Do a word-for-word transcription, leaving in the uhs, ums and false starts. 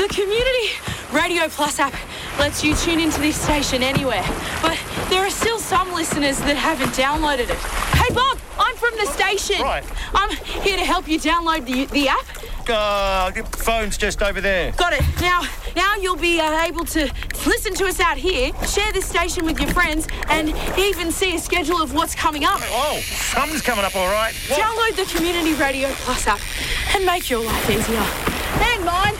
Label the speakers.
Speaker 1: Community Radio Plus app lets you tune into this station anywhere, but there are still some listeners that haven't downloaded it. Hey, Bob, I'm from the station.
Speaker 2: Right.
Speaker 1: I'm here to help you download the, the app.
Speaker 2: Uh, the phone's just over there.
Speaker 1: Got it. Now, now you'll be uh, able to listen to us out here, share this station with your friends, and even see a schedule of what's coming up.
Speaker 2: Oh, something's coming up all right. What?
Speaker 1: Download the Community Radio Plus app and make your life easier. And mine.